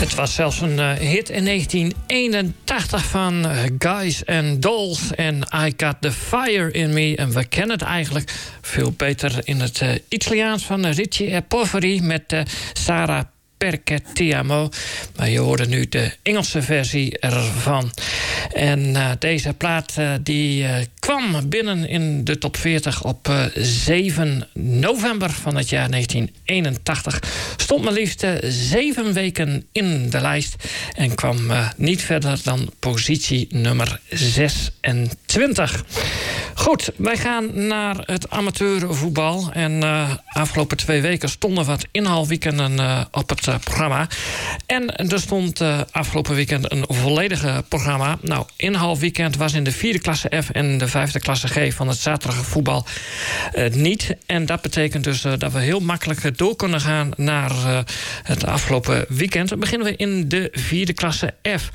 Het was zelfs een hit in 1981 van Guys and Dolls en I Got the Fire in Me. En we kennen het eigenlijk veel beter in het Italiaans van Richie Poveri met Sarah Perché Ti Amo. Maar je hoorde nu de Engelse versie ervan. En deze plaat die kwam binnen in de top 40 op 7 november van het jaar 1981. Stond maar liefst 7 weken in de lijst. En kwam niet verder dan positie nummer 26. Goed, wij gaan naar het amateurvoetbal. En afgelopen 2 weken stonden wat inhaalweekenden op het programma. En er stond afgelopen weekend een volledige programma. Nou, inhaalweekend was in de 4e klasse F en de 5e klasse G van het zaterdag voetbal niet. En dat betekent dus dat we heel makkelijk door kunnen gaan naar het afgelopen weekend. Dan beginnen we in de 4e klasse F.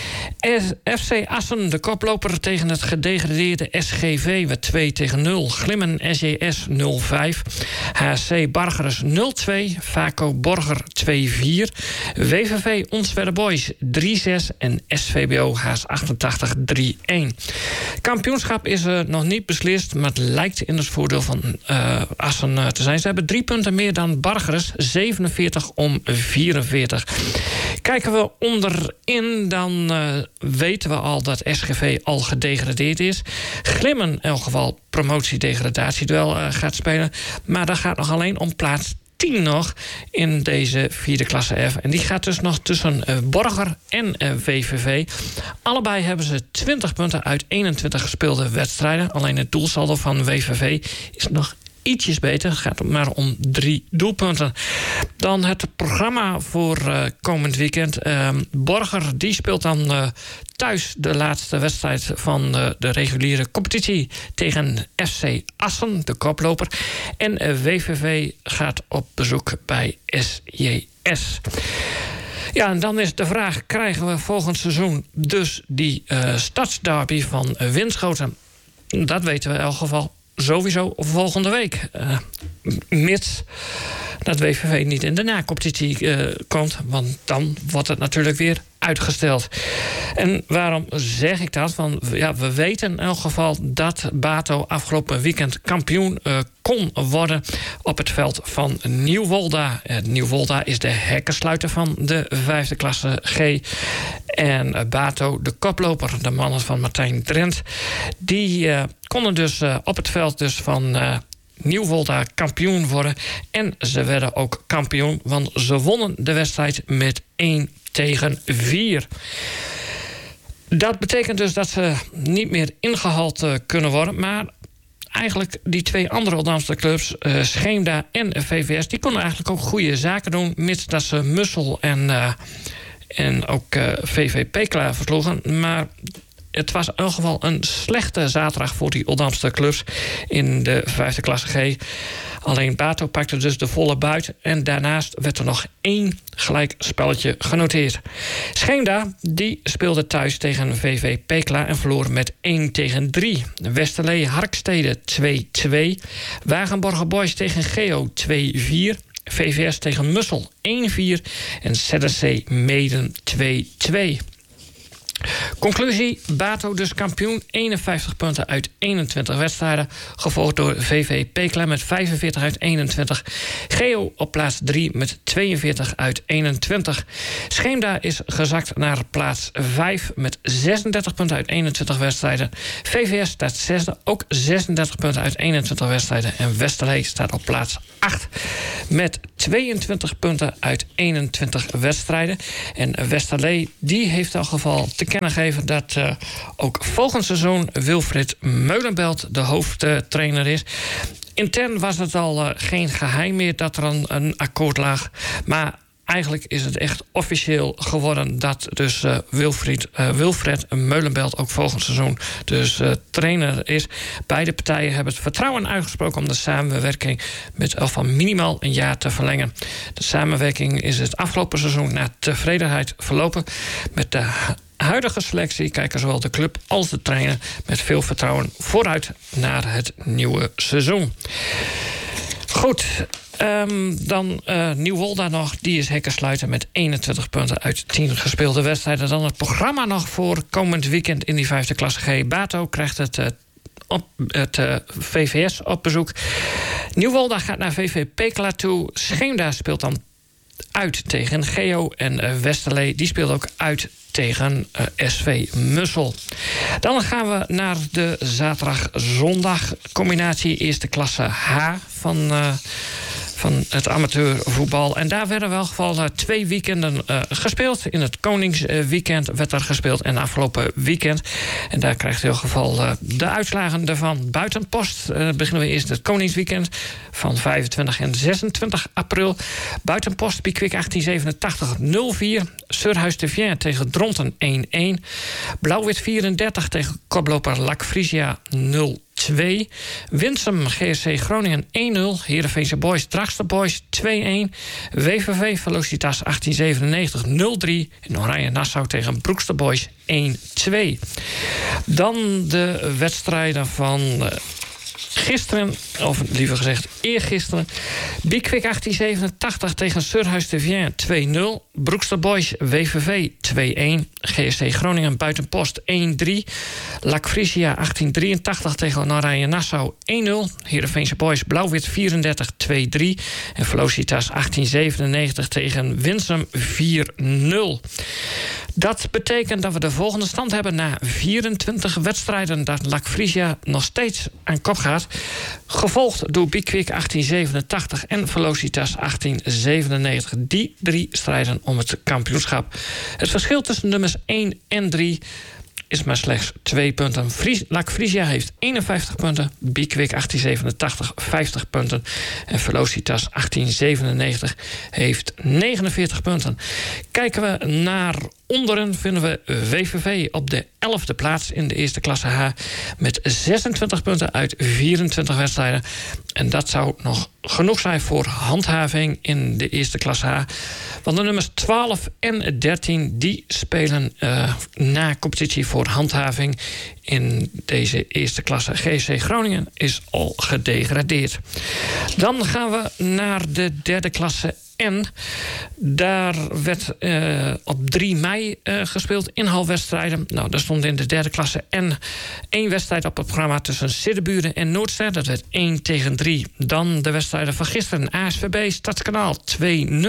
FC Assen, de koploper tegen het gedegradeerde SGV met 2-0. Glimmen SJS 0-5. HC Bargeres 0-2. Vaco Borger 2-4. WVV Onstwedde Boys 3-6. En SVBO Haas 88 3-1. Kampioenschap is nog niet beslist, maar het lijkt in het voordeel van Assen te zijn. Ze hebben 3 punten meer dan Bargeres, 47 om 44. Kijken we onderin, dan weten we al dat SGV al gedegradeerd is. Glimmen in elk geval promotie-degradatieduel gaat spelen. Maar dat gaat nog alleen om plaats 10 nog in deze 4e klasse F. En die gaat dus nog tussen Borger en VVV. Allebei hebben ze 20 punten uit 21 gespeelde wedstrijden. Alleen het doelsaldo van VVV is nog ietsjes beter. Het gaat maar om 3 doelpunten. Dan het programma voor komend weekend. Borger die speelt dan thuis de laatste wedstrijd van de reguliere competitie tegen FC Assen, de koploper. En VVV gaat op bezoek bij SJS. Ja, en dan is de vraag, krijgen we volgend seizoen dus die stadsderby van Winschoten? Dat weten we in elk geval sowieso volgende week. Mits dat WVV niet in de na-competitie komt. Want dan wordt het natuurlijk weer uitgesteld. En waarom zeg ik dat? Want ja, we weten in elk geval dat Bato afgelopen weekend kampioen kon worden op het veld van Nieuwolda. Nieuwolda is de hekkensluiter van de 5e klasse G. En Bato, de koploper, de mannen van Martijn Drent, die konden dus op het veld dus van Nieuwolda kampioen worden. En ze werden ook kampioen, want ze wonnen de wedstrijd met 1-4. Dat betekent dus dat ze niet meer ingehaald kunnen worden. Maar eigenlijk die 2 andere Oldamster clubs, Scheemda en VVS, die konden eigenlijk ook goede zaken doen, mits dat ze Mussel en ook VV Pekela versloegen. Maar het was in elk geval een slechte zaterdag voor die Oldamster clubs in de 5e klasse G. Alleen Bato pakte dus de volle buit. En daarnaast werd er nog 1 gelijkspelletje genoteerd. Scheemda die speelde thuis tegen VV Pekela en verloor met 1-3. Westerlee Harkstede 2-2. Wagenborger Boys tegen Geo 2-4. VVS tegen Mussel 1-4. En ZSC Meeden 2-2. Conclusie, Bato dus kampioen, 51 punten uit 21 wedstrijden. Gevolgd door VV Pekela met 45 uit 21. Geo op plaats 3 met 42 uit 21. Scheemda is gezakt naar plaats 5 met 36 punten uit 21 wedstrijden. VVS staat 6e, ook 36 punten uit 21 wedstrijden. En Westerlee staat op plaats 8 met 22 punten uit 21 wedstrijden. En Westerlee die heeft al geval te kennen gegeven dat ook volgend seizoen Wilfried Meulenbelt de hoofdtrainer is. Intern was het al geen geheim meer dat er een akkoord lag. Maar eigenlijk is het echt officieel geworden dat dus Wilfried Meulenbelt ook volgend seizoen dus trainer is. Beide partijen hebben het vertrouwen uitgesproken om de samenwerking met van minimaal een jaar te verlengen. De samenwerking is het afgelopen seizoen naar tevredenheid verlopen. Met de huidige selectie kijken zowel de club als de trainer met veel vertrouwen vooruit naar het nieuwe seizoen. Goed, dan Nieuwolda nog. Die is hekkensluiter met 21 punten uit 10 gespeelde wedstrijden. Dan het programma nog voor komend weekend in die 5e klasse G. Bato krijgt het VVS op bezoek. Nieuwolda gaat naar VV Pekela toe. Scheemda speelt dan uit tegen Geo. En Westerlee die speelt ook uit tegen SV Mussel. Dan gaan we naar de zaterdag-zondag combinatie eerste klasse H van het amateurvoetbal. En daar werden wel geval 2 weekenden gespeeld. In het Koningsweekend werd er gespeeld en afgelopen weekend. En daar krijgt u in ieder geval de uitslagen ervan. Buitenpost beginnen we eerst het Koningsweekend van 25 en 26 april. Buitenpost, Pickwick 1887 0-4. Surhuis de Vienne tegen Dronten 1-1. Blauw-wit 34 tegen koploper Lac Frisia 0-2. Winsum GSC Groningen 1-0. Heerenveense Boys Drachtster Boys 2-1. WVV Velocitas 1897 0-3. En Oranje Nassau tegen Broekster Boys 1-2. Dan de wedstrijden van gisteren, of liever gezegd eergisteren. Pickwick 1887 tegen Surhuis de Vienne 2-0. Broekster Boys WVV 2-1. GSC Groningen Buitenpost 1-3. Lac Frisia 1883 tegen Oranje Nassau 1-0. Heerenveense Boys Blauw-wit 34 2-3. En Velocitas 1897 tegen Winsum 4-0. Dat betekent dat we de volgende stand hebben na 24 wedstrijden, dat Lac Frisia nog steeds aan kop gaat. Gevolgd door Pickwick 1887 en Velocitas 1897. Die 3 strijden om het kampioenschap. Het verschil tussen nummers 1 en 3 is maar slechts 2 punten. Lac Frisia heeft 51 punten. Pickwick 1887 50 punten. En Velocitas 1897 heeft 49 punten. Kijken we naar onderen vinden we WVV op de 11e plaats in de eerste klasse H met 26 punten uit 24 wedstrijden. En dat zou nog genoeg zijn voor handhaving in de eerste klasse H. Want de nummers 12 en 13 die spelen na competitie voor handhaving in deze eerste klasse. GSC Groningen is al gedegradeerd. Dan gaan we naar de derde klasse N. Daar werd op 3 mei gespeeld, inhaalwedstrijden. Nou, daar stond in de derde klasse N 1 wedstrijd op het programma tussen Siddeburen en Noordster. Dat werd 1-3. Dan de wedstrijden van gisteren. ASVB Stadskanaal 2-0.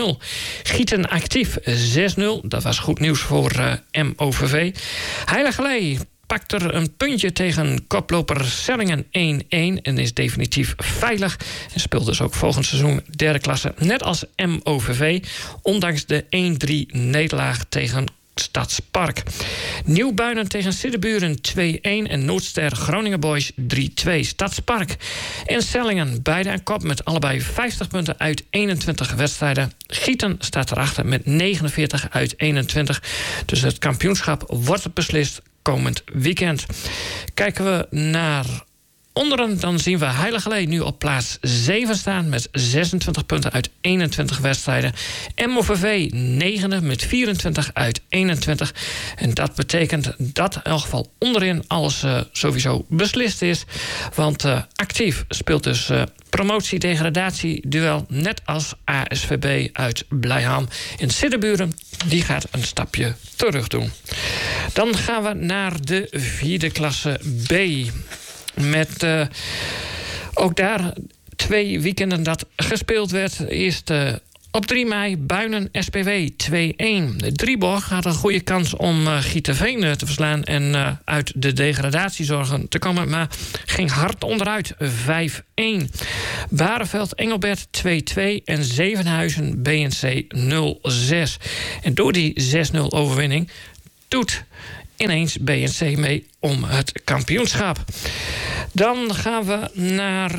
Gieten Actief 6-0. Dat was goed nieuws voor MOVV. Heiligerlee pakt er een puntje tegen koploper Sellingen 1-1 en is definitief veilig. En speelt dus ook volgend seizoen derde klasse, net als MOVV, ondanks de 1-3 nederlaag tegen Stadspark. Nieuwbuinen tegen Siddeburen 2-1 en Noordster Groningen Boys 3-2. Stadspark en Sellingen beide aan kop met allebei 50 punten uit 21 wedstrijden. Gieten staat erachter met 49 uit 21. Dus het kampioenschap wordt beslist komend weekend. Kijken we naar onderen, dan zien we Heiligerlee nu op plaats 7 staan met 26 punten uit 21 wedstrijden. MOVV 9e met 24 uit 21. En dat betekent dat in elk geval onderin alles sowieso beslist is. Want Actief speelt dus promotie-degradatie-duel net als ASVB uit Blijham. In Siddeburen, die gaat een stapje terug doen. Dan gaan we naar de 4e klasse B. Met ook daar 2 weekenden dat gespeeld werd. Eerst op 3 mei Buinen SPW 2-1. Drieborg had een goede kans om Gieterveen te verslaan en uit de degradatiezorgen te komen, maar ging hard onderuit 5-1. Bareveld Engelbert 2-2 en Zevenhuizen BNC 0-6. En door die 6-0 overwinning doet ineens BNC mee om het kampioenschap. Dan gaan we naar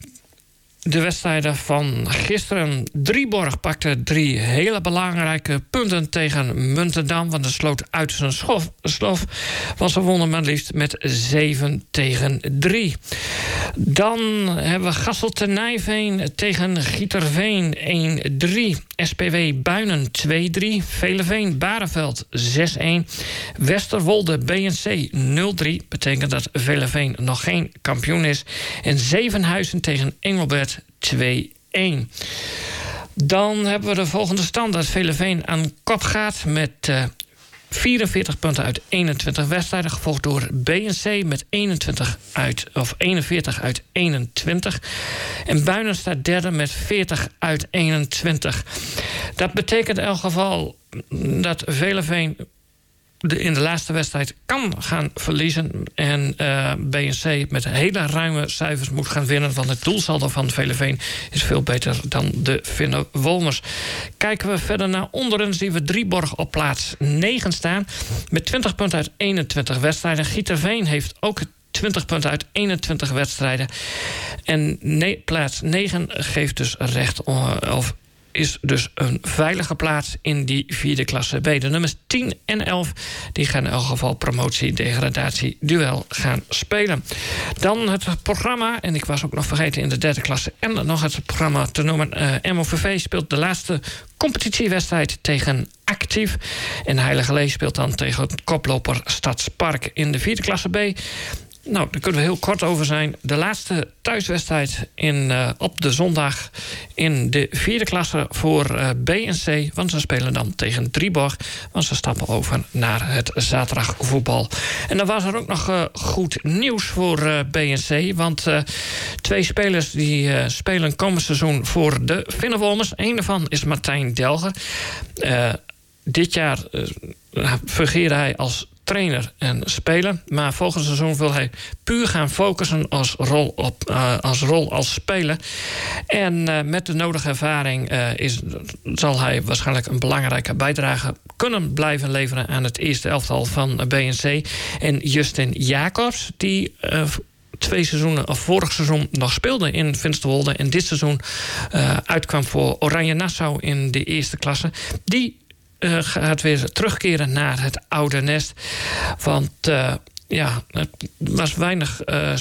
de wedstrijden van gisteren. Drieborg pakte 3 hele belangrijke punten tegen Muntendam, want de sloot uit zijn slof. Want ze wonnen maar liefst met 7-3. Dan hebben we Gasselte-Nijveen tegen Gieterveen 1-3. SPW Buinen 2-3. Veleveen Bareveld 6-1. Westerwolde BNC 0-3. Betekent dat Veleveen nog geen kampioen is. En Zevenhuizen tegen Engelbert 2-1. 1. Dan hebben we de volgende stand. Dat Veeleveen aan kop gaat met 44 punten uit 21 wedstrijden. Gevolgd door BNC met 41 uit 21. En Buinen staat derde met 40 uit 21. Dat betekent in elk geval dat Veeleveen in de laatste wedstrijd kan gaan verliezen. En BNC met hele ruime cijfers moet gaan winnen. Want het doelsaldo van Veeleveen is veel beter dan de Finne-Wolmers. Kijken we verder naar onderen, zien we Drieborg op plaats 9 staan. Met 20 punten uit 21 wedstrijden. Gieterveen heeft ook 20 punten uit 21 wedstrijden. En plaats 9 geeft dus recht is dus een veilige plaats in die vierde klasse B. De nummers 10 en 11 die gaan in elk geval promotie-degradatie-duel gaan spelen. Dan het programma, en ik was ook nog vergeten in de derde klasse en nog het programma te noemen. MOVV speelt de laatste competitiewedstrijd tegen Actief. En Heiligerlee speelt dan tegen koploper Stadspark in de vierde klasse B. Nou, daar kunnen we heel kort over zijn. De laatste thuiswedstrijd op de zondag in de vierde klasse voor B en C. Want ze spelen dan tegen Drieborg. Want ze stappen over naar het zaterdagvoetbal. En dan was er ook nog goed nieuws voor B en C. Want 2 spelers die spelen komend seizoen voor de Finne-Wolmers. Een daarvan is Martijn Delger. Dit jaar fungeerde hij als trainer en speler. Maar volgend seizoen wil hij puur gaan focussen als rol als speler. En met de nodige ervaring zal hij waarschijnlijk een belangrijke bijdrage kunnen blijven leveren aan het eerste elftal van BNC. En Justin Jacobs, die vorig seizoen nog speelde in Finsterwolde en dit seizoen uitkwam voor Oranje Nassau in de eerste klasse, die gaat weer terugkeren naar het oude nest. Want het was weinig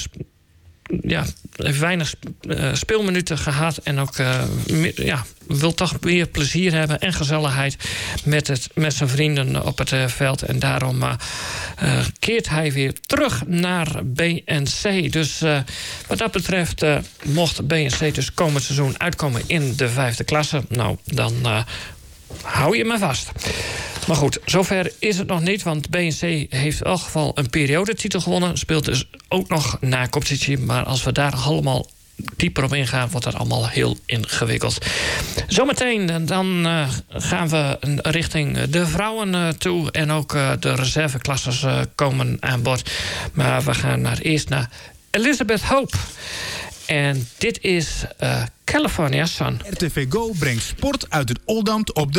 speelminuten gehad. En ook wil toch weer plezier hebben en gezelligheid met zijn vrienden op het veld. En daarom keert hij weer terug naar BNC. Dus wat dat betreft mocht BNC dus komend seizoen uitkomen in de 5e klasse. Nou, dan hou je me vast. Maar goed, zover is het nog niet. Want BNC heeft in elk geval een periodetitel gewonnen. Speelt dus ook nog na competitie. Maar als we daar allemaal dieper op ingaan, wordt dat allemaal heel ingewikkeld. Zometeen dan gaan we richting de vrouwen toe. En ook de reserveklasses komen aan bod. Maar we gaan eerst naar Elizabeth Hope. En dit is California Sun. RTV Go brengt sport uit het Oldambt op de